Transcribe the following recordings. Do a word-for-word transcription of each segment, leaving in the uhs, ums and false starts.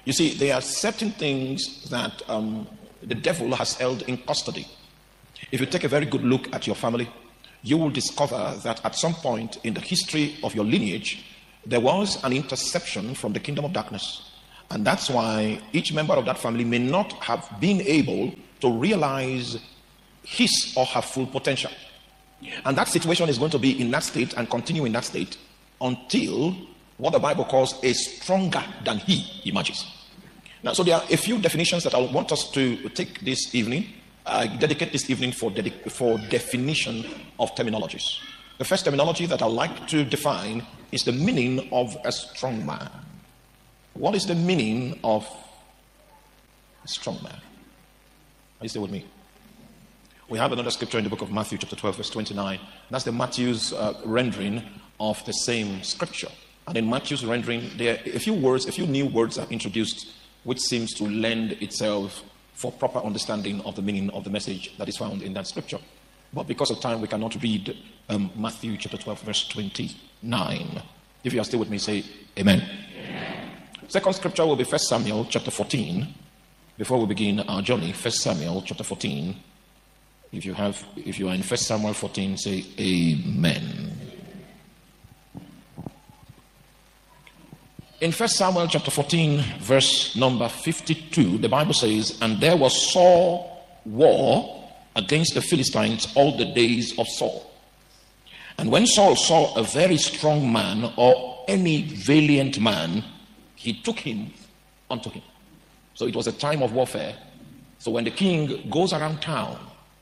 You see, there are certain things that um, the devil has held in custody. If you take a very good look at your family, you will discover that at some point in the history of your lineage, there was an interception from the kingdom of darkness. And that's why each member of that family may not have been able to realize his or her full potential. And that situation is going to be in that state and continue in that state until what the Bible calls a stronger than he emerges. Now, so there are a few definitions that I want us to take this evening. I dedicate this evening for, dedic- for definition of terminologies. The first terminology that I'd like to define is the meaning of a strong man. What is the meaning of a strong man? Are you still with me? We have another scripture in the book of Matthew chapter twelve verse twenty-nine. That's the Matthew's uh, rendering of the same scripture. And in Matthew's rendering, there are a few words, a few new words are introduced, which seems to lend itself for proper understanding of the meaning of the message that is found in that scripture. But because of time, we cannot read um, Matthew chapter twelve, verse twenty-nine. If you are still with me, say amen. Amen. Second scripture will be First Samuel chapter fourteen. Before we begin our journey, First Samuel chapter fourteen. If you have, if you are in First Samuel fourteen, say amen. In First Samuel chapter fourteen, verse number fifty-two, the Bible says, "And there was sore war against the Philistines all the days of Saul. And when Saul saw a very strong man, or any valiant man, he took him unto him." So it was a time of warfare. So when the king goes around town,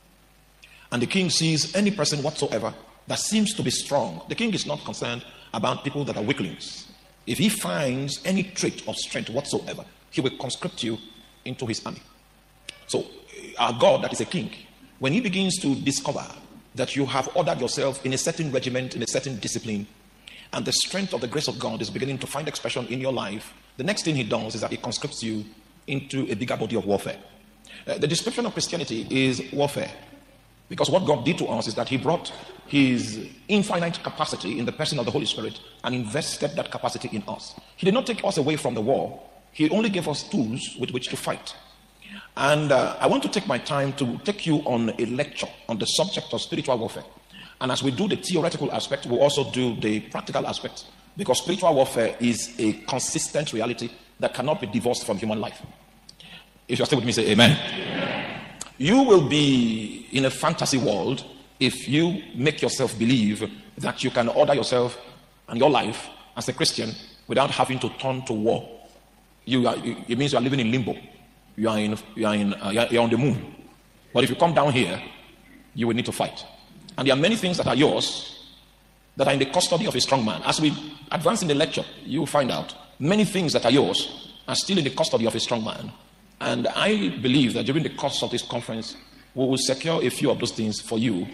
and the king sees any person whatsoever that seems to be strong, the king is not concerned about people that are weaklings. If he finds any trait of strength whatsoever, he will conscript you into his army. So our God, that is a king, when he begins to discover that you have ordered yourself in a certain regiment, in a certain discipline, and the strength of the grace of God is beginning to find expression in your life, the next thing he does is that he conscripts you into a bigger body of warfare. Uh, the description of Christianity is warfare. Because what God did to us is that he brought his infinite capacity in the person of the Holy Spirit and invested that capacity in us. He did not take us away from the war. He only gave us tools with which to fight. And uh, I want to take my time to take you on a lecture on the subject of spiritual warfare. And as we do the theoretical aspect, we'll also do the practical aspect. Because spiritual warfare is a consistent reality that cannot be divorced from human life. If you're still with me, say amen. Amen. You will be in a fantasy world if you make yourself believe that you can order yourself and your life as a Christian without having to turn to war. You are, it means you are living in limbo. You are in, you are in, uh, you are, you are on the moon. But if you come down here, you will need to fight. And there are many things that are yours that are in the custody of a strong man. As we advance in the lecture, you will find out many things that are yours are still in the custody of a strong man. And I believe that during the course of this conference, we will secure a few of those things for you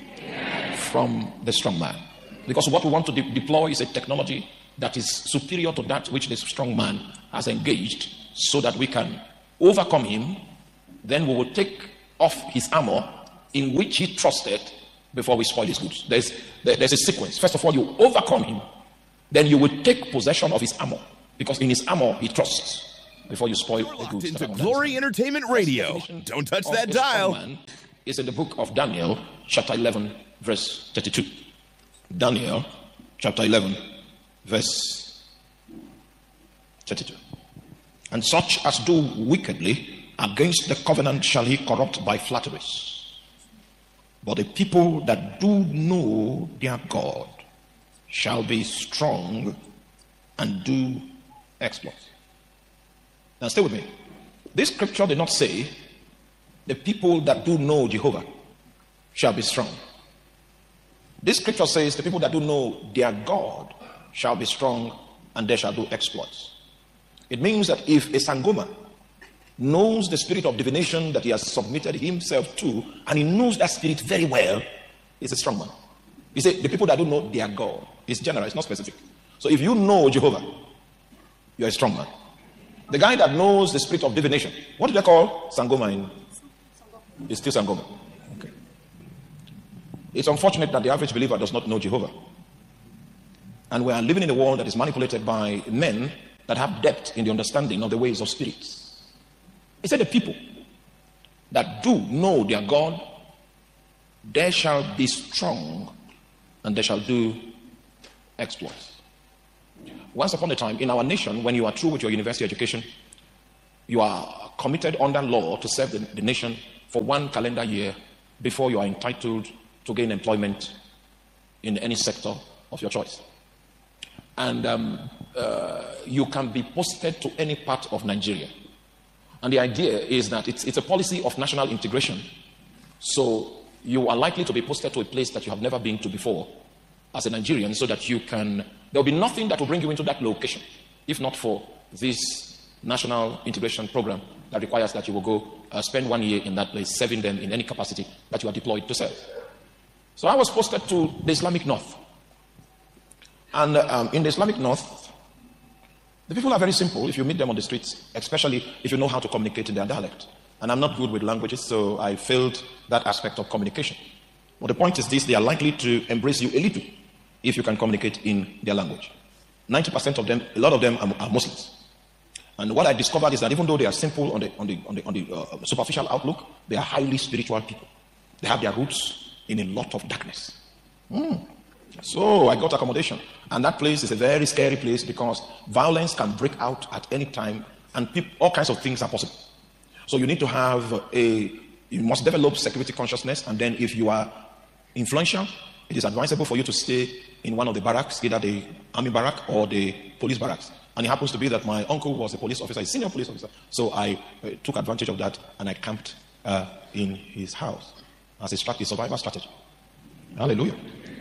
from the strong man. Because what we want to de- deploy is a technology that is superior to that which the strong man has engaged, so that we can overcome him. Then we will take off his armor in which he trusted before we spoil his goods. There's, there, there's a sequence. First of all, you overcome him. Then you will take possession of his armor, because in his armor he trusts. Before you spoil the goods. Into Glory Entertainment Radio. Don't touch that dial. It's in the book of Daniel, chapter eleven, verse thirty-two. Daniel, chapter eleven, verse thirty-two. "And such as do wickedly against the covenant shall he corrupt by flatteries. But the people that do know their God shall be strong and do exploits." Now stay with me. This scripture did not say the people that do know Jehovah shall be strong. This scripture says the people that do know their God shall be strong and they shall do exploits. It means that if a Sangoma knows the spirit of divination that he has submitted himself to, and he knows that spirit very well, he's a strong man. He said the people that don't know their God. It's general, it's not specific. So if you know Jehovah, you're a strong man. The guy that knows the spirit of divination, what do they call Sangoma in? It's still Sangoma. Okay. It's unfortunate that the average believer does not know Jehovah. And we are living in a world that is manipulated by men that have depth in the understanding of the ways of spirits. He said, the people that do know their God, they shall be strong and they shall do exploits. Once upon a time in our nation, when you are through with your university education, you are committed under law to serve the, the nation for one calendar year before you are entitled to gain employment in any sector of your choice. And um, uh, you can be posted to any part of Nigeria. And the idea is that it's, it's a policy of national integration. So you are likely to be posted to a place that you have never been to before as a Nigerian, so that you can, there will be nothing that will bring you into that location, if not for this national integration program that requires that you will go uh, spend one year in that place, serving them in any capacity that you are deployed to serve. So I was posted to the Islamic North. And um, in the Islamic North, the people are very simple if you meet them on the streets, especially if you know how to communicate in their dialect. And I'm not good with languages, so I failed that aspect of communication. But the point is this, they are likely to embrace you a little if you can communicate in their language. ninety percent of them, a lot of them are, are Muslims. And what I discovered is that even though they are simple on the, on the, on the, on the uh, superficial outlook, they are highly spiritual people. They have their roots in a lot of darkness. Mm. So I got accommodation. And that place is a very scary place because violence can break out at any time and people, all kinds of things are possible. So you need to have a, you must develop security consciousness, and then if you are influential, it is advisable for you to stay in one of the barracks, either the army barrack or the police barracks. And it happens to be that my uncle was a police officer, a senior police officer. So I uh, took advantage of that and I camped uh, in his house as a strategy, survival strategy. Hallelujah.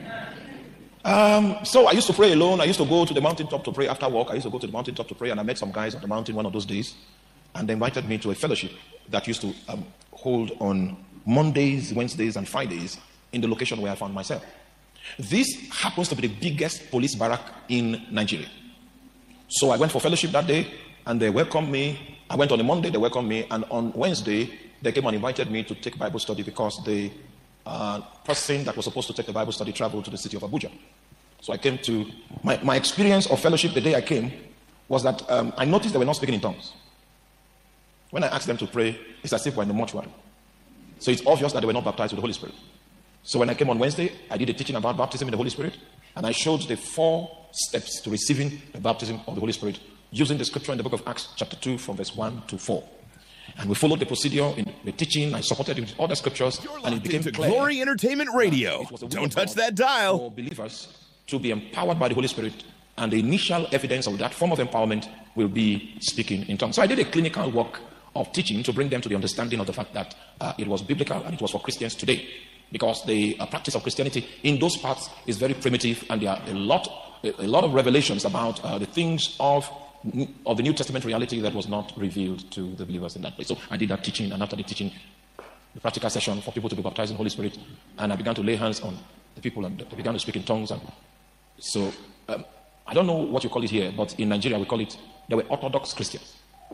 Um, so I used to pray alone. I used to go to the mountaintop to pray after work. I used to go to the mountaintop to pray, and I met some guys on the mountain one of those days, and they invited me to a fellowship that used to um, hold on Mondays, Wednesdays, and Fridays in the location where I found myself. This happens to be the biggest police barrack in Nigeria. So I went for fellowship that day, and they welcomed me. I went on a Monday, they welcomed me, and on Wednesday, they came and invited me to take Bible study because the uh, person that was supposed to take the Bible study traveled to the city of Abuja. So I came to, my, my experience of fellowship the day I came was that um, I noticed they were not speaking in tongues. When I asked them to pray, it's as if we're in the mortuary. So it's obvious that they were not baptized with the Holy Spirit. So when I came on Wednesday, I did a teaching about baptism in the Holy Spirit, and I showed the four steps to receiving the baptism of the Holy Spirit using the scripture in the book of Acts chapter two from verse one to four. And we followed the procedure in the teaching. I supported it with other scriptures, You're and it became into clear. Glory Entertainment Radio. Don't touch that dial. For believers to be empowered by the Holy Spirit, and the initial evidence of that form of empowerment will be speaking in tongues. So I did a clinical work of teaching to bring them to the understanding of the fact that uh, it was biblical and it was for Christians today, because the uh, practice of Christianity in those parts is very primitive, and there are a lot, a, a lot of revelations about uh, the things of of the New Testament reality that was not revealed to the believers in that place. So I did that teaching, and after the teaching, the practical session for people to be baptized in the Holy Spirit, and I began to lay hands on the people, and they began to speak in tongues. And so um, I don't know what you call it here, but in Nigeria we call it, they were Orthodox Christians.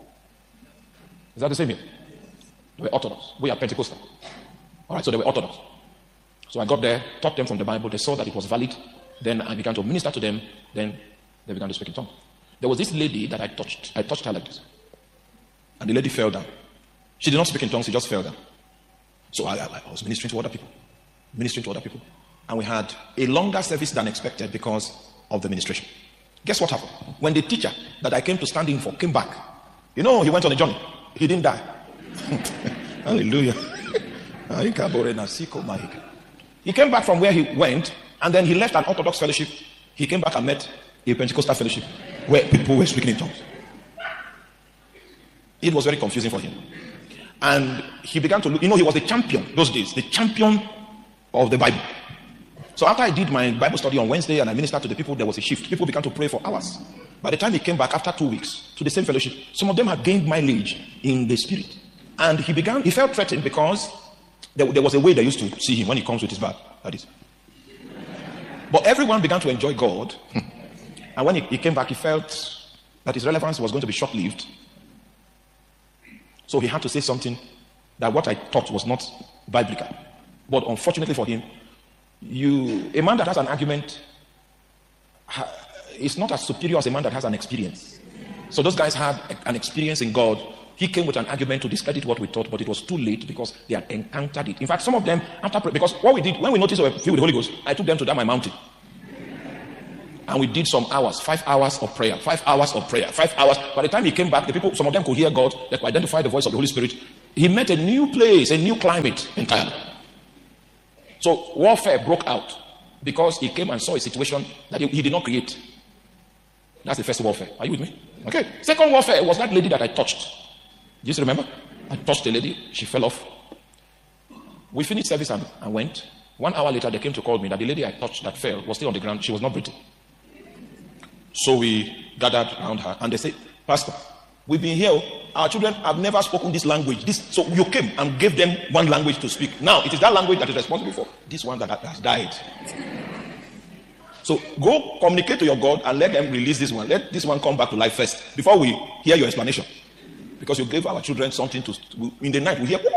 Is that the same here? They were Orthodox. We are Pentecostal. All right, so they were Orthodox. So I got there, taught them from the Bible. They saw that it was valid. Then I began to minister to them. Then they began to speak in tongues. There was this lady that I touched. I touched her like this. And the lady fell down. She did not speak in tongues. She just fell down. So I, I, I was ministering to other people. Ministering to other people. And we had a longer service than expected because of the ministration. Guess what happened? When the teacher that I came to stand in for came back, you know, he went on a journey. He didn't die. Hallelujah. He came back from where he went, and then he left an Orthodox fellowship. He came back and met a Pentecostal fellowship where people were speaking in tongues. It was very confusing for him. And he began to look, you know, he was the champion those days, the champion of the Bible. So after I did my Bible study on Wednesday and I ministered to the people, there was a shift. People began to pray for hours. By the time he came back after two weeks to the same fellowship, some of them had gained mileage in the spirit. And he began, he felt threatened because there, there was a way they used to see him when he comes with his bag, like this. But everyone began to enjoy God. And when he, he came back, he felt that his relevance was going to be short-lived. So he had to say something that what I thought was not biblical. But unfortunately for him, you a man that has an argument ha, is not as superior as a man that has an experience. So those guys had an experience in God. He came with an argument to discredit what we taught, but it was too late because they had encountered it. In fact, some of them, after because what we did, when we noticed we were filled with the Holy Ghost, I took them to that my mountain. And we did some hours, five hours of prayer, five hours of prayer, five hours. By the time he came back, the people, some of them could hear God, they could identify the voice of the Holy Spirit. He met a new place, a new climate entirely. So warfare broke out because he came and saw a situation that he, he did not create. That's the first warfare. Are you with me? Okay. Second warfare was that lady that I touched. Do you still remember? I touched the lady. She fell off. We finished service and, and went. One hour later, they came to call me that the lady I touched that fell was still on the ground. She was not breathing. So we gathered around her and they said, Pastor, we've been here. Our children have never spoken this language. This, so you came and gave them one language to speak. Now, it is that language that is responsible for this one that has died. So go communicate to your God and let them release this one. Let this one come back to life first before we hear your explanation. Because you gave our children something to, in the night we hear.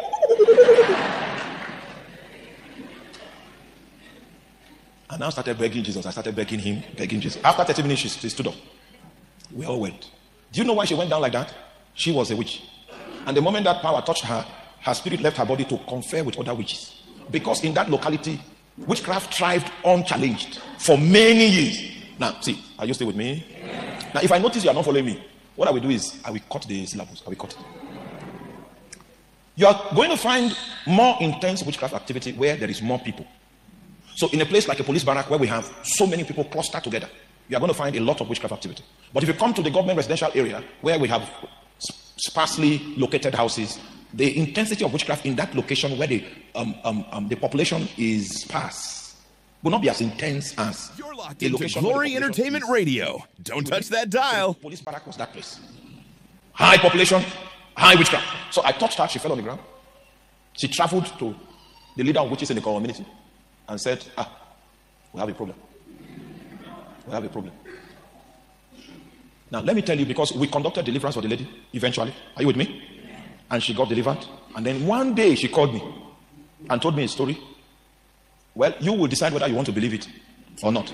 And I started begging Jesus. I started begging him, begging Jesus. After thirty minutes, she, she stood up. We all went. Do you know why she went down like that? She was a witch. And the moment that power touched her, her spirit left her body to confer with other witches. Because in that locality, witchcraft thrived unchallenged for many years. Now, see, are you still with me? Yeah. Now, if I notice you are not following me, what I will do is I will cut the syllables. I will cut it. You are going to find more intense witchcraft activity where there is more people. So in a place like a police barrack where we have so many people clustered together, you are going to find a lot of witchcraft activity. But if you come to the government residential area where we have sparsely located houses, the intensity of witchcraft in that location where the um, um, um, the population is sparse will not be as intense as You're locked a into location Glory Entertainment is. Radio. Don't touch that dial. So police barrack was that place. High population, high witchcraft. So I touched her, she fell on the ground. She traveled to the leader of witches in the community and said, ah, we have a problem. We have a problem. Now, let me tell you, because we conducted deliverance for the lady eventually. Are you with me? And she got delivered. And then one day she called me and told me a story. Well, you will decide whether you want to believe it or not.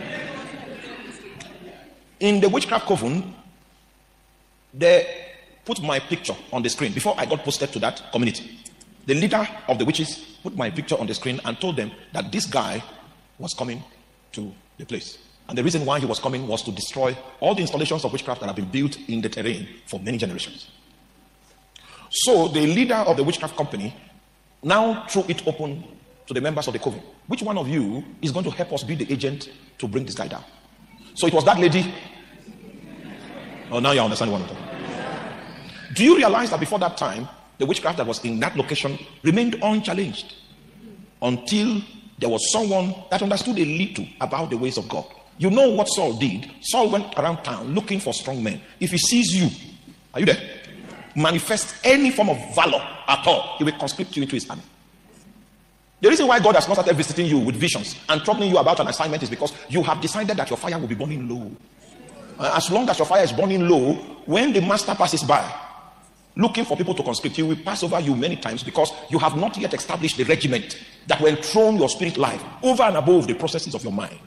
In the witchcraft coven, they put my picture on the screen before I got posted to that community. The leader of the witches put my picture on the screen and told them that this guy was coming to the place. And the reason why he was coming was to destroy all the installations of witchcraft that have been built in the terrain for many generations. So the leader of the witchcraft company now threw it open to the members of the coven. Which one of you is going to help us be the agent to bring this guy down? So it was that lady. Oh, now you understand one of them. Do you realize that before that time, the witchcraft that was in that location remained unchallenged until there was someone that understood a little about the ways of God? You know what Saul did? Saul went around town looking for strong men. If he sees you, are you there? Manifest any form of valor at all, he will conscript you into his army. The reason why God has not started visiting you with visions and troubling you about an assignment is because you have decided that your fire will be burning low. As long as your fire is burning low, when the master passes by looking for people to conscript, he will pass over you many times because you have not yet established the regiment that will enthrone your spirit life over and above the processes of your mind.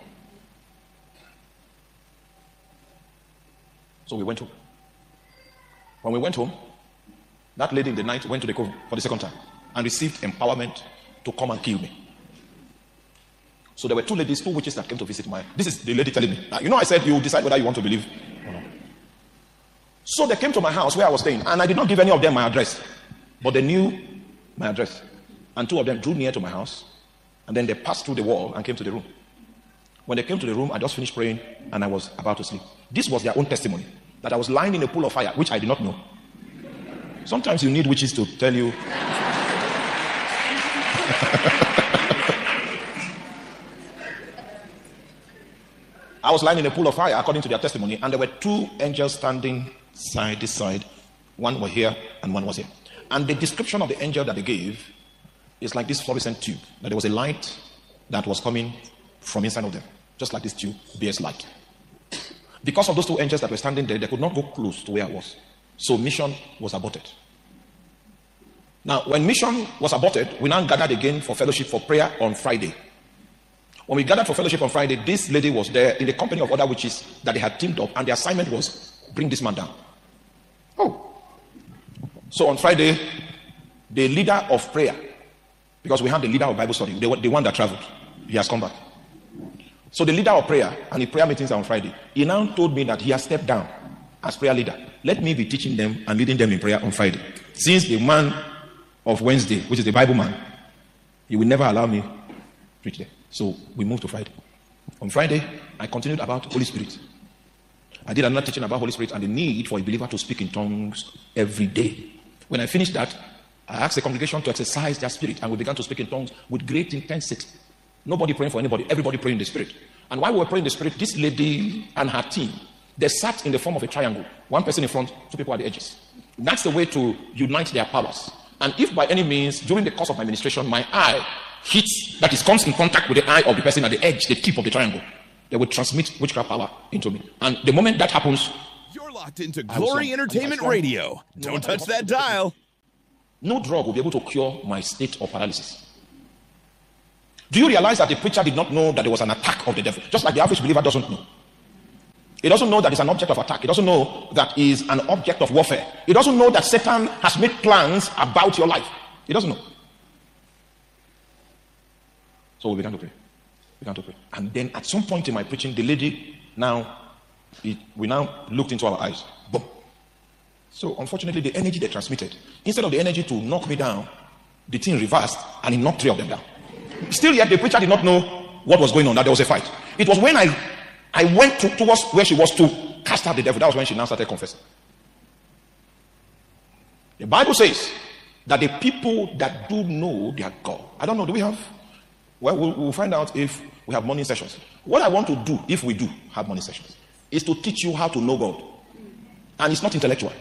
So we went home. When we went home, that lady in the night went to the coven for the second time and received empowerment to come and kill me. So there were two ladies, two witches that came to visit my. This is the lady telling me. Now, you know, I said you decide whether you want to believe or not. So they came to my house where I was staying, and I did not give any of them my address, but they knew my address. And two of them drew near to my house, and then they passed through the wall and came to the room. When they came to the room, I just finished praying, and I was about to sleep. This was their own testimony, that I was lying in a pool of fire, which I did not know. Sometimes you need witches to tell you. I was lying in a pool of fire according to their testimony, and there were two angels standing side this side. One was here and one was here. And the description of the angel that they gave is like this fluorescent tube, that there was a light that was coming from inside of them, just like this tube bears light. Because of those two angels that were standing there, they could not go close to where I was. So mission was aborted. Now, when mission was aborted, we now gathered again for fellowship for prayer on Friday. When we gathered for fellowship on Friday, this lady was there in the company of other witches that they had teamed up, and the assignment was bring this man down. Oh. So on Friday, the leader of prayer, because we have the leader of Bible study, the, the one that traveled, he has come back. So the leader of prayer, and the prayer meetings are on Friday, he now told me that he has stepped down as prayer leader. Let me be teaching them and leading them in prayer on Friday. Since the man of Wednesday, which is the Bible man, he will never allow me to preach there. So we moved to Friday. On Friday, I continued about Holy Spirit. I did another teaching about Holy Spirit and the need for a believer to speak in tongues every day. When I finished that, I asked the congregation to exercise their spirit, and we began to speak in tongues with great intensity. Nobody praying for anybody, everybody praying in the spirit. And while we were praying in the spirit, this lady and her team, they sat in the form of a triangle. One person in front, two people at the edges. That's the way to unite their powers. And if by any means, during the course of my ministration, my eye hits, that is, comes in contact with the eye of the person at the edge, the tip of the triangle, they will transmit witchcraft power into me. And the moment that happens, you're locked into Glory Entertainment Radio. Don't touch that dial. No drug will be able to cure my state of paralysis. Do you realize that the preacher did not know that there was an attack of the devil? Just like the average believer doesn't know. He doesn't know that it's an object of attack. He doesn't know that is an object of warfare. He doesn't know that Satan has made plans about your life. He doesn't know. So we began to pray. We began to pray. And then at some point in my preaching, the lady now, it, we now looked into our eyes. Boom. So unfortunately, the energy they transmitted, instead of the energy to knock me down, the thing reversed and it knocked three of them down. Still yet, the preacher did not know what was going on, that there was a fight. It was when I, I went to, towards where she was to cast out the devil. That was when she now started confessing. The Bible says that the people that do know their God, I don't know, do we have? Well, we'll, we'll find out if we have morning sessions. What I want to do, if we do have morning sessions, is to teach you how to know God. And it's not intellectual.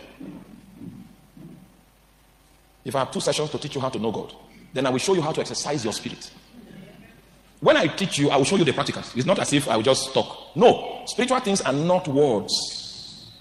If I have two sessions to teach you how to know God, then I will show you how to exercise your spirit. When I teach you, I will show you the practicals. It's not as if I will just talk. No, spiritual things are not words.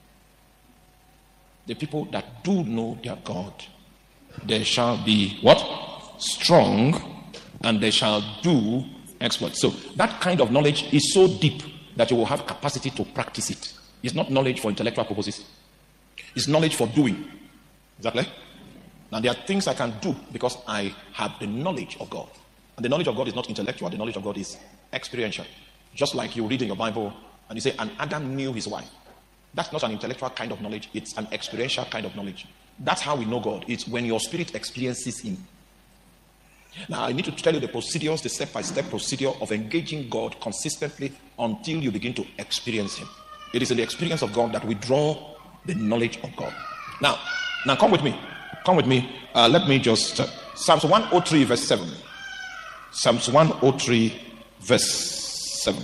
The people that do know their God, they shall be what? Strong, and they shall do exploits. So that kind of knowledge is so deep that you will have capacity to practice it. It's not knowledge for intellectual purposes. It's knowledge for doing. Exactly. Now there are things I can do because I have the knowledge of God. And the knowledge of God is not intellectual. The knowledge of God is experiential. Just like you read in your Bible and you say, and Adam knew his wife. That's not an intellectual kind of knowledge. It's an experiential kind of knowledge. That's how we know God. It's when your spirit experiences him. Now I need to tell you the procedures, the step-by-step procedure of engaging God consistently until you begin to experience him. It is in the experience of God that we draw the knowledge of God. Now, now come with me. Come with me. Uh, let me just... Uh, Psalms one oh three verse seven. Psalms one oh three verse seven.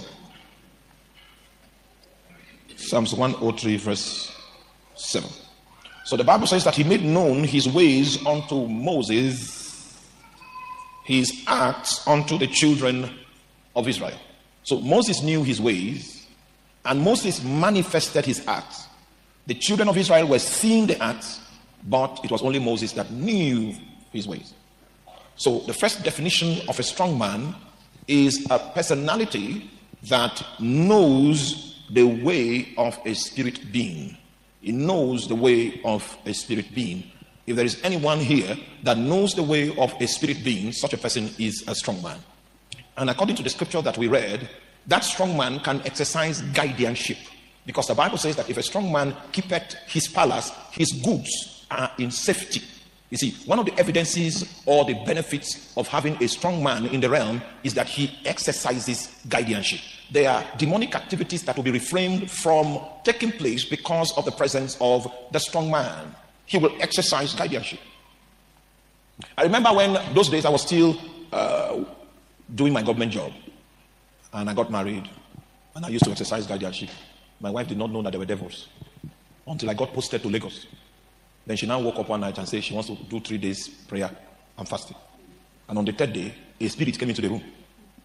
Psalms one oh three verse seven. So the Bible says that he made known his ways unto Moses, his acts unto the children of Israel. So Moses knew his ways, and Moses manifested his acts. The children of Israel were seeing the acts, but it was only Moses that knew his ways. So the first definition of a strong man is a personality that knows the way of a spirit being. He knows the way of a spirit being. If there is anyone here that knows the way of a spirit being, such a person is a strong man. And according to the scripture that we read, that strong man can exercise guardianship. Because the Bible says that if a strong man keepeth his palace, his goods are in safety. You see, one of the evidences or the benefits of having a strong man in the realm is that he exercises guardianship. There are demonic activities that will be refrained from taking place because of the presence of the strong man. He will exercise guardianship. I remember when those days I was still uh, doing my government job, and I got married, and I used to exercise guardianship. My wife did not know that there were devils until I got posted to Lagos. Then she now woke up one night and said she wants to do three days prayer and fasting. And on the third day, a spirit came into the room.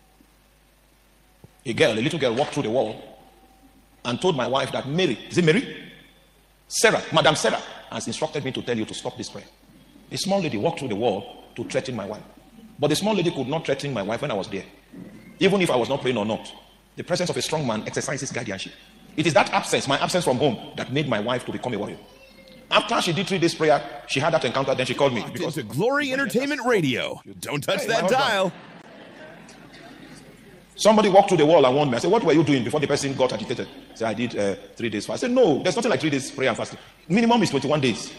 A girl, a little girl, walked through the wall and told my wife that Mary, is it Mary? Sarah, Madam Sarah, has instructed me to tell you to stop this prayer. A small lady walked through the wall to threaten my wife. But the small lady could not threaten my wife when I was there. Even if I was not praying or not. The presence of a strong man exercises guardianship. It is that absence, my absence from home, that made my wife to become a warrior. After she did three days prayer, she had that encounter, then she called me. Because into Glory Entertainment Radio. Don't touch hey, that dial. Somebody walked through the wall and warned me. I said, what were you doing before the person got agitated? I said, I did uh, three days fast. I said, no, there's nothing like three days prayer and fasting. Minimum is twenty-one days.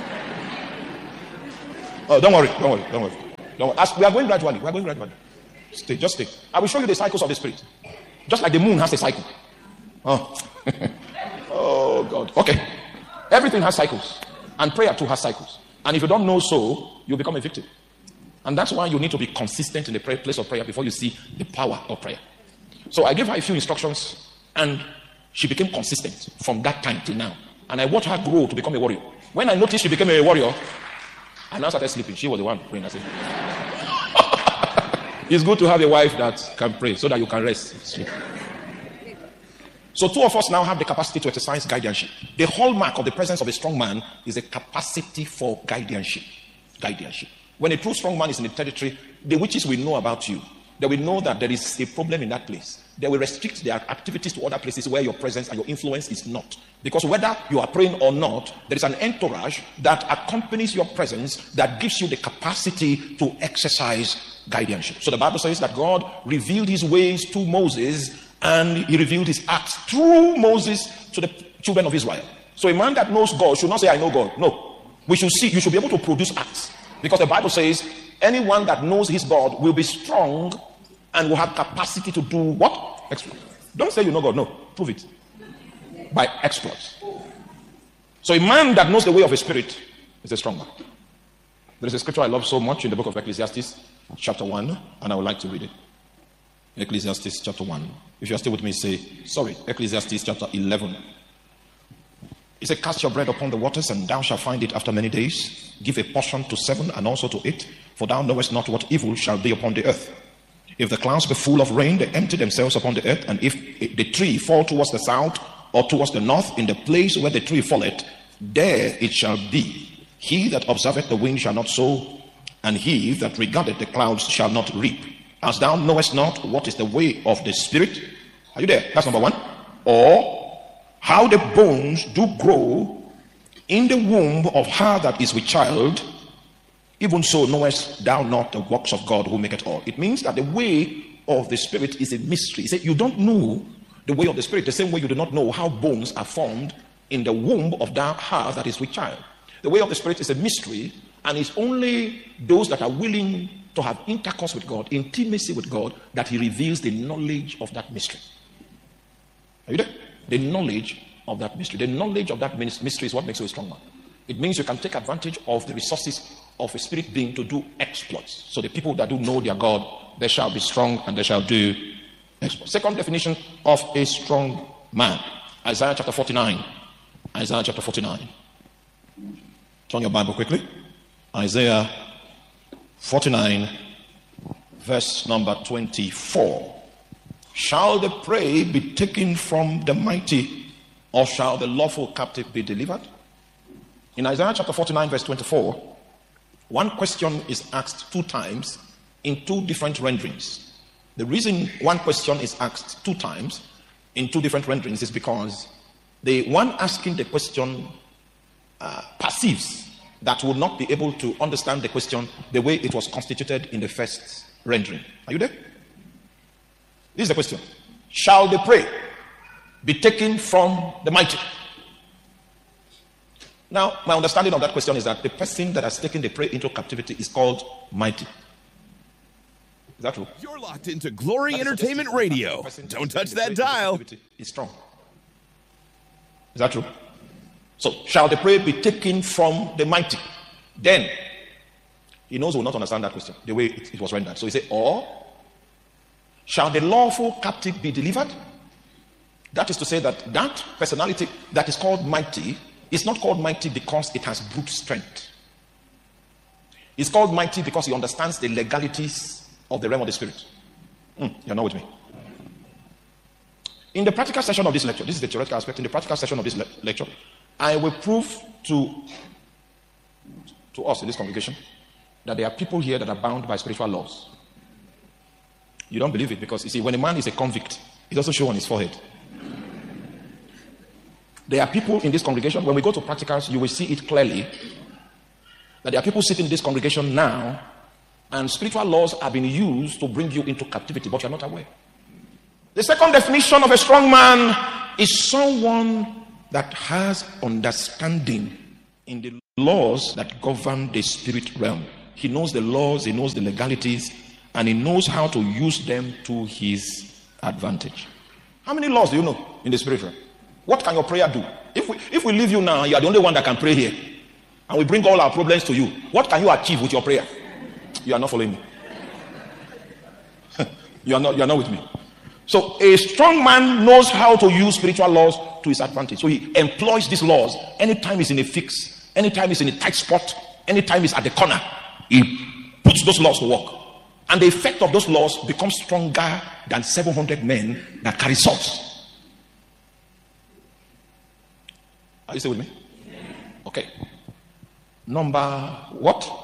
Oh, don't worry, don't worry, don't worry. Don't worry. As we are going gradually. We are going gradually. Stay, just stay. I will show you the cycles of the Spirit. Just like the moon has a cycle. Oh, oh God. Okay. Everything has cycles. And prayer too has cycles. And if you don't know so, you'll become a victim. And that's why you need to be consistent in the prayer, place of prayer before you see the power of prayer. So I gave her a few instructions and she became consistent from that time till now. And I watched her grow to become a warrior. When I noticed she became a warrior, I now started sleeping. She was the one praying. I said, it's good to have a wife that can pray so that you can rest. Sleep. So two of us now have the capacity to exercise guardianship. The hallmark of the presence of a strong man is a capacity for guardianship. Guardianship. When a true strong man is in the territory, the witches will know about you. They will know that there is a problem in that place. They will restrict their activities to other places where your presence and your influence is not. Because whether you are praying or not, there is an entourage that accompanies your presence that gives you the capacity to exercise guardianship. So the Bible says that God revealed his ways to Moses and he revealed his acts through Moses to the children of Israel. So a man that knows God should not say, I know God. No. We should see, you should be able to produce acts. Because the Bible says, anyone that knows his God will be strong and will have capacity to do what? Exploits. Don't say you know God. No. Prove it. By exploits. So a man that knows the way of a spirit is a strong man. There is a scripture I love so much in the book of Ecclesiastes, chapter one, and I would like to read it. Ecclesiastes chapter one. If you are still with me, say, sorry, Ecclesiastes chapter eleven. He said, cast your bread upon the waters, and thou shalt find it after many days. Give a portion to seven, and also to eight, for thou knowest not what evil shall be upon the earth. If the clouds be full of rain, they empty themselves upon the earth, and if the tree fall towards the south or towards the north, in the place where the tree falleth, there it shall be. He that observeth the wind shall not sow, and he that regardeth the clouds shall not reap. As thou knowest not what is the way of the Spirit. Are you there? That's number one. Or how the bones do grow in the womb of her that is with child, even so knowest thou not the works of God who maketh all. It means that the way of the Spirit is a mystery. He said, you don't know the way of the Spirit the same way you do not know how bones are formed in the womb of that her that is with child. The way of the Spirit is a mystery, and it's only those that are willing to have intercourse with God, intimacy with God, that he reveals the knowledge of that mystery. Are you there? The knowledge of that mystery. The knowledge of that mystery is what makes you a strong man. It means you can take advantage of the resources of a spirit being to do exploits. So the people that do know their God, they shall be strong and they shall do exploits. Second definition of a strong man. Isaiah chapter forty-nine. Isaiah chapter forty-nine. Turn your Bible quickly. Isaiah forty-nine, verse number twenty-four. Shall the prey be taken from the mighty, or shall the lawful captive be delivered? In Isaiah chapter forty-nine, verse twenty-four, one question is asked two times in two different renderings. The reason one question is asked two times in two different renderings is because the one asking the question uh, perceives that will not be able to understand the question the way it was constituted in the first rendering. Are you there? This is the question. Shall the prey be taken from the mighty? Now, my understanding of that question is that the person that has taken the prey into captivity is called mighty. Is that true? You're locked into Glory Entertainment Radio. Don't touch that dial. It's strong. Is that true? So, shall the prey be taken from the mighty? Then, he knows we will not understand that question, the way it, it was rendered. So he said, or, shall the lawful captive be delivered? That is to say that that personality that is called mighty is not called mighty because it has brute strength. It's called mighty because he understands the legalities of the realm of the spirit. Mm, you're not with me. In the practical session of this lecture, this is the theoretical aspect. In the practical session of this le- lecture, I will prove to, to us in this congregation that there are people here that are bound by spiritual laws. You don't believe it because, you see, when a man is a convict, it doesn't show on his forehead. There are people in this congregation, when we go to practicals, you will see it clearly, that there are people sitting in this congregation now, and spiritual laws have been used to bring you into captivity, but you're not aware. The second definition of a strong man is someone that has understanding in the laws that govern the spirit realm. He knows the laws, he knows the legalities, and he knows how to use them to his advantage. How many laws do you know in the spirit realm? What can your prayer do? If we, if we leave you now, you are the only one that can pray here, and we bring all our problems to you, what can you achieve with your prayer? You are not following me. you are not, you are not with me. So a strong man knows how to use spiritual laws to his advantage. So he employs these laws anytime he's in a fix, anytime he's in a tight spot, anytime he's at the corner, he puts those laws to work. And the effect of those laws becomes stronger than seven hundred men that carry swords. Are you still with me? Okay. Number what?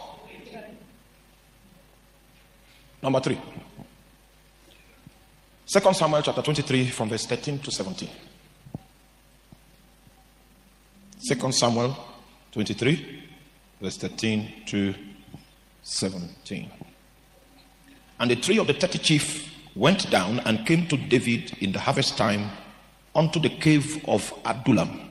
Number three. Second Samuel chapter twenty-three from verse thirteen to seventeen. Second Samuel twenty-three, verse thirteen to seventeen. And the three of the thirty chief went down and came to David in the harvest time unto the cave of Adullam.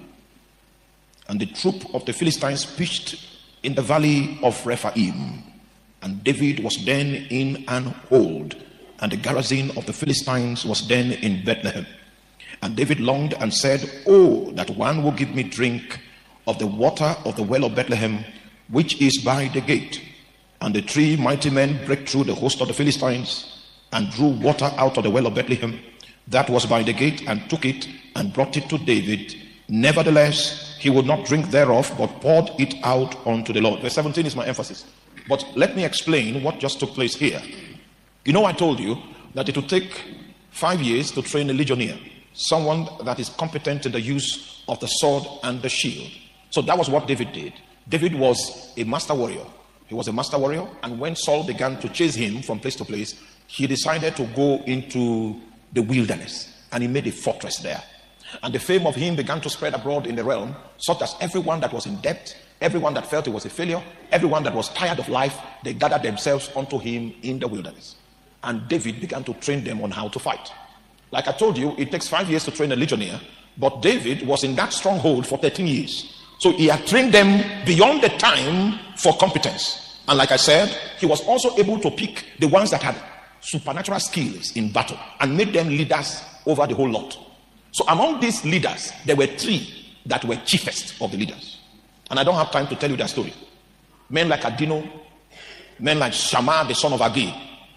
And the troop of the Philistines pitched in the valley of Rephaim. And David was then in an hold, and the garrison of the Philistines was then in Bethlehem. And David longed and said, Oh, that one will give me drink of the water of the well of Bethlehem, which is by the gate. And the three mighty men brake through the host of the Philistines, and drew water out of the well of Bethlehem that was by the gate, and took it and brought it to David. Nevertheless, he would not drink thereof, but poured it out unto the Lord. Verse seventeen is my emphasis. But let me explain what just took place here. You know, I told you that it would take five years to train a legionnaire, someone that is competent in the use of the sword and the shield. So that was what David did. David was a master warrior. He was a master warrior, and when Saul began to chase him from place to place, he decided to go into the wilderness, and he made a fortress there. And the fame of him began to spread abroad in the realm, such as everyone that was in debt, everyone that felt he was a failure, everyone that was tired of life, they gathered themselves unto him in the wilderness. And David began to train them on how to fight. Like I told you, it takes five years to train a legionnaire, but David was in that stronghold for thirteen years. So he had trained them beyond the time for competence. And like I said, he was also able to pick the ones that had supernatural skills in battle and made them leaders over the whole lot. So among these leaders, there were three that were chiefest of the leaders. And I don't have time to tell you their story. Men like Adino, men like Shammah, the son of Agee.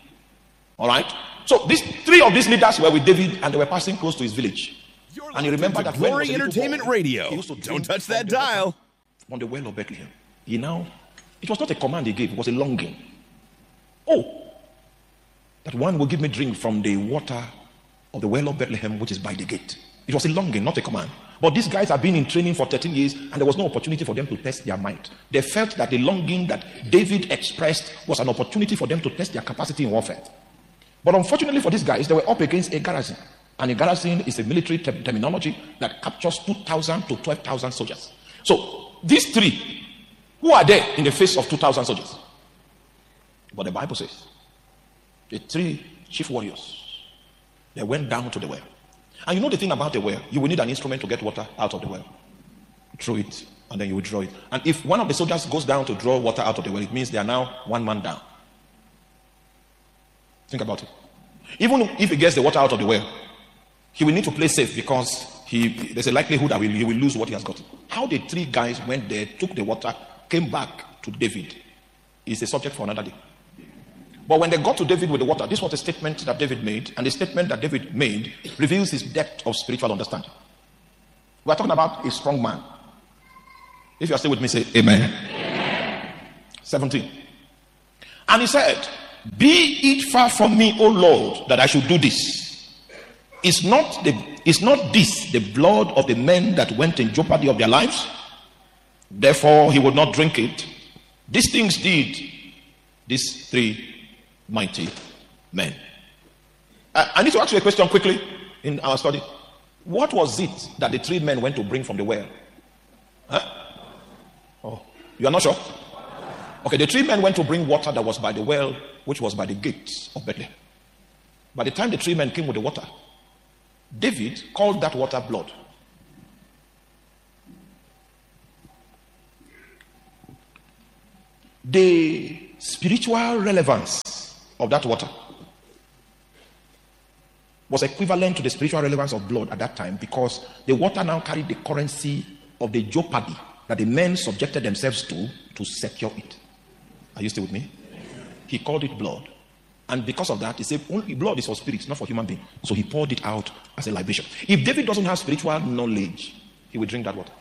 All right? So these three of these leaders were with David, and they were passing close to his village. You're and you remember that Glory when Entertainment boy, Radio. Don't touch that dial. On the well of Bethlehem. You know, it was not a command he gave, it was a longing. Oh, that one will give me drink from the water of the well of Bethlehem, which is by the gate. It was a longing, not a command. But these guys have been in training for thirteen years, and there was no opportunity for them to test their mind. They felt that the longing that David expressed was an opportunity for them to test their capacity in warfare. But unfortunately for these guys, they were up against a garrison. And a garrison is a military ter- terminology that captures two thousand to twelve thousand soldiers. So these three, who are there in the face of two thousand soldiers? But the Bible says, the three chief warriors, they went down to the well. And you know the thing about the well, you will need an instrument to get water out of the well. Throw it, and then you will draw it. And if one of the soldiers goes down to draw water out of the well, it means they are now one man down. Think about it. Even if he gets the water out of the well, he will need to play safe, because he there's a likelihood that he will lose what he has got. How the three guys went there, took the water, came back to David is a subject for another day. But when they got to David with the water, this was a statement that David made, and the statement that David made reveals his depth of spiritual understanding. We are talking about a strong man. If you are still with me, say amen. Amen. seventeen. And he said, Be it far from me, O Lord, that I should do this. Is not the is not this the blood of the men that went in jeopardy of their lives? Therefore he would not drink it. These things did these three mighty men. I, I need to ask you a question quickly in our study. What was it that the three men went to bring from the well? Huh? Oh, you are not sure? Okay, the three men went to bring water that was by the well, which was by the gates of Bethlehem. By the time the three men came with the water, David called that water blood. The spiritual relevance of that water was equivalent to the spiritual relevance of blood at that time, because the water now carried the currency of the jeopardy that the men subjected themselves to to secure it. Are you still with me? He called it blood. And because of that, he said only blood is for spirits, not for human beings. So he poured it out as a libation. If David doesn't have spiritual knowledge, he will drink that water.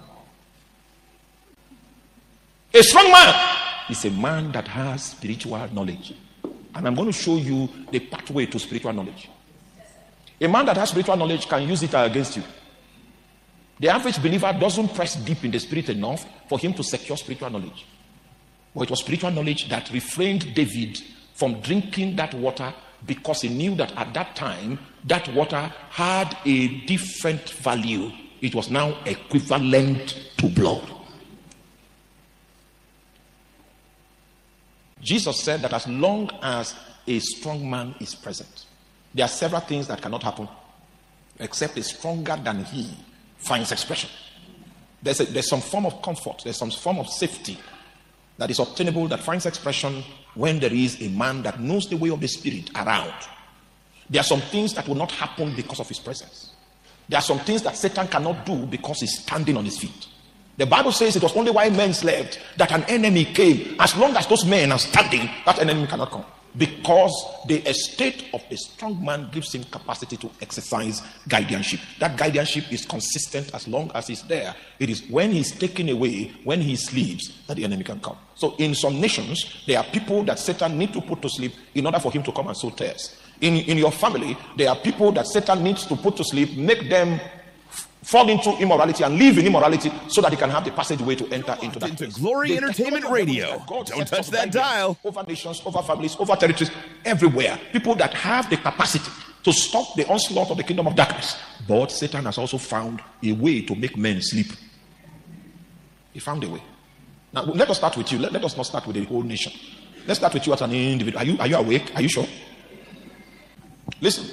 A strong man is a man that has spiritual knowledge. And I'm going to show you the pathway to spiritual knowledge. A man that has spiritual knowledge can use it against you. The average believer doesn't press deep in the spirit enough for him to secure spiritual knowledge. But it was spiritual knowledge that refrained David from drinking that water, because he knew that at that time, that water had a different value. It was now equivalent to blood. Jesus said that as long as a strong man is present, there are several things that cannot happen except a stronger than he finds expression. There's, a, there's some form of comfort, there's some form of safety that is obtainable, that finds expression when there is a man that knows the way of the spirit around. There are some things that will not happen because of his presence. There are some things that Satan cannot do because he's standing on his feet. The Bible says it was only while men slept that an enemy came. As long as those men are standing, that enemy cannot come. Because the estate of a strong man gives him capacity to exercise guardianship. That guardianship is consistent as long as he's there. It is when he's taken away, when he sleeps, that the enemy can come. So in some nations, there are people that Satan needs to put to sleep in order for him to come and sow tares. In, in your family, there are people that Satan needs to put to sleep, make them fall into immorality and live in immorality so that he can have the passageway to enter into that into place. Glory The Entertainment Radio. Don't touch that dial. Over nations, over families, over territories, everywhere. People that have the capacity to stop the onslaught of the kingdom of darkness. But Satan has also found a way to make men sleep. He found a way. Now, let us start with you. Let, let us not start with the whole nation. Let's start with you as an individual. Are you, are you awake? Are you sure? Listen.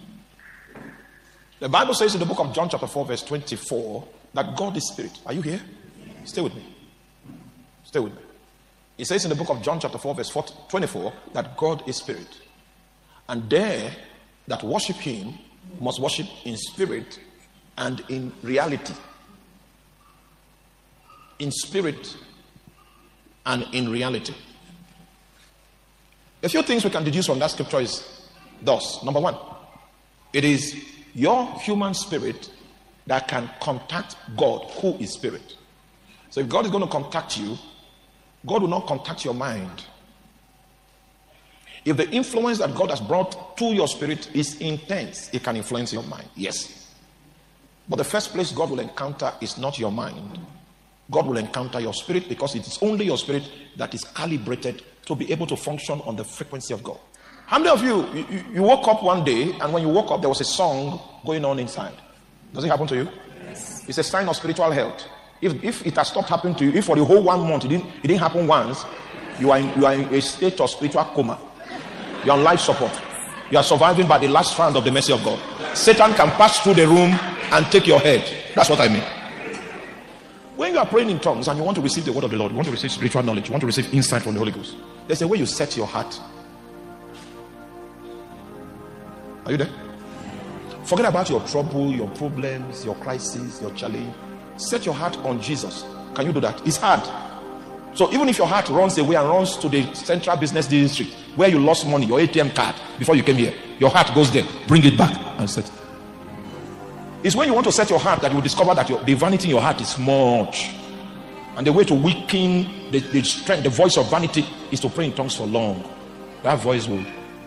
The Bible says in the book of John chapter four verse twenty-four that God is spirit. Are you here? Stay with me. Stay with me. It says in the book of John chapter four verse twenty-four that God is spirit. And they that worship him must worship in spirit and in reality. In spirit and in reality. A few things we can deduce from that scripture is thus. Number one, it is your human spirit that can contact God, who is spirit. So if God is going to contact you, God will not contact your mind. If the influence that God has brought to your spirit is intense, it can influence your mind. Yes. But the first place God will encounter is not your mind. God will encounter your spirit, because it is only your spirit that is calibrated to be able to function on the frequency of God. How many of you, you, you woke up one day, and when you woke up, there was a song going on inside? Does it happen to you? Yes. It's a sign of spiritual health. If, if it has stopped happening to you, if for the whole one month it didn't, it didn't happen once, you are, in, you are in a state of spiritual coma. You are on life support. You are surviving by the last round of the mercy of God. Satan can pass through the room and take your head. That's what I mean. When you are praying in tongues and you want to receive the word of the Lord, you want to receive spiritual knowledge, you want to receive insight from the Holy Ghost, there's a way you set your heart. Are you there? Forget about your trouble, your problems, your crisis, your challenge. Set your heart on Jesus. Can you do that? It's hard. So even if your heart runs away and runs to the central business district where you lost money, your A T M card, before you came here, your heart goes there. Bring it back and set it. It's when you want to set your heart that you will discover that your, the vanity in your heart is much. And the way to weaken the, the strength, the voice of vanity, is to pray in tongues for long. That voice will.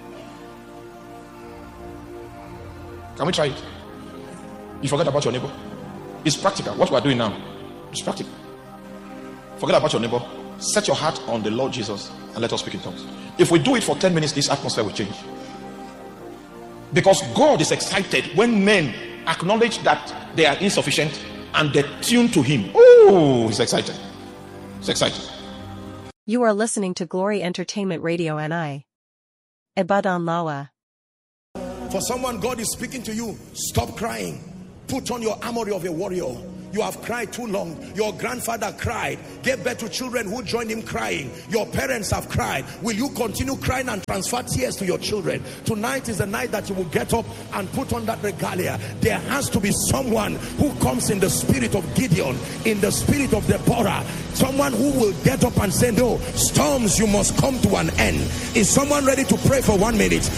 Can we try it? You forget about your neighbor. It's practical. What we are doing now, it's practical. Forget about your neighbor. Set your heart on the Lord Jesus and let us speak in tongues. If we do it for ten minutes, this atmosphere will change. Because God is excited when men acknowledge that they are insufficient, and they tune to him. Oh, he's excited. He's excited. You are listening to Glory Entertainment Radio and I. Ibadan Lawa. For someone, God is speaking to you. Stop crying. Put on your armor of a warrior. You have cried too long. Your grandfather cried, gave birth to children who joined him crying. Your parents have cried. Will you continue crying and transfer tears to your children? Tonight is the night that you will get up and put on that regalia. There has to be someone who comes in the spirit of Gideon, in the spirit of Deborah. Someone who will get up and say, no, storms, you must come to an end. Is someone ready to pray for one minute?